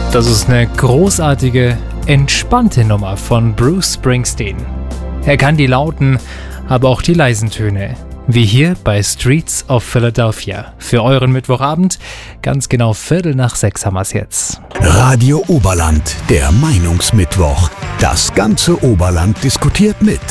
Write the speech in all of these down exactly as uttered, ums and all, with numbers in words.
Das ist eine großartige, entspannte Nummer von Bruce Springsteen. Er kann die lauten, aber auch die leisen Töne. Wie hier bei Streets of Philadelphia. Für euren Mittwochabend, ganz genau Viertel nach sechs haben wir es jetzt. Radio Oberland, der Meinungsmittwoch. Das ganze Oberland diskutiert mit.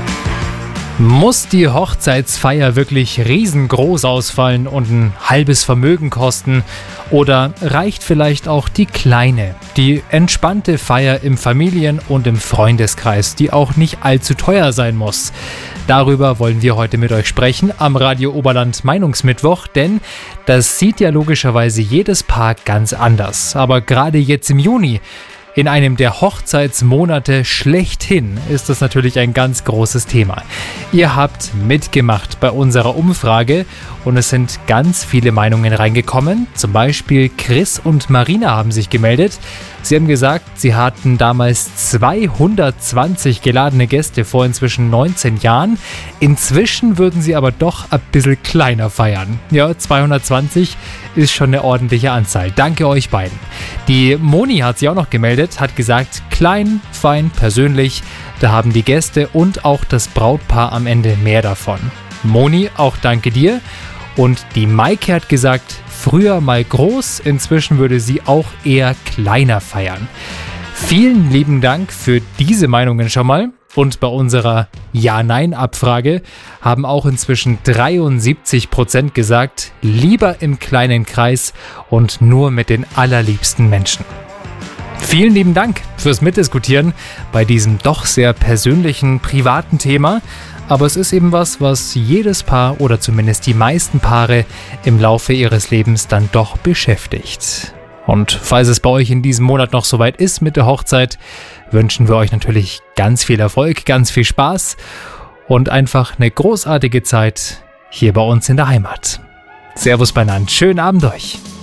Muss die Hochzeitsfeier wirklich riesengroß ausfallen und ein halbes Vermögen kosten? Oder reicht vielleicht auch die kleine, die entspannte Feier im Familien- und im Freundeskreis, die auch nicht allzu teuer sein muss? Darüber wollen wir heute mit euch sprechen am Radio Oberland Meinungsmittwoch, denn das sieht ja logischerweise jedes Paar ganz anders. Aber gerade jetzt im Juni, in einem der Hochzeitsmonate schlechthin, ist das natürlich ein ganz großes Thema. Ihr habt mitgemacht bei unserer Umfrage und es sind ganz viele Meinungen reingekommen. Zum Beispiel Chris und Marina haben sich gemeldet. Sie haben gesagt, sie hatten damals zweihundertzwanzig geladene Gäste vor inzwischen neunzehn Jahren. Inzwischen würden sie aber doch ein bisschen kleiner feiern. Ja, zweihundertzwanzig ist schon eine ordentliche Anzahl. Danke euch beiden. Die Moni hat sich auch noch gemeldet, hat gesagt, klein, fein, persönlich. Da haben die Gäste und auch das Brautpaar am Ende mehr davon. Moni, auch danke dir. Und die Maike hat gesagt, früher mal groß, inzwischen würde sie auch eher kleiner feiern. Vielen lieben Dank für diese Meinungen schon mal. Und bei unserer Ja-Nein-Abfrage haben auch inzwischen dreiundsiebzig Prozent gesagt, lieber im kleinen Kreis und nur mit den allerliebsten Menschen. Vielen lieben Dank fürs Mitdiskutieren bei diesem doch sehr persönlichen, privaten Thema. Aber es ist eben was, was jedes Paar oder zumindest die meisten Paare im Laufe ihres Lebens dann doch beschäftigt. Und falls es bei euch in diesem Monat noch soweit ist mit der Hochzeit, wünschen wir euch natürlich ganz viel Erfolg, ganz viel Spaß und einfach eine großartige Zeit hier bei uns in der Heimat. Servus beieinander, schönen Abend euch.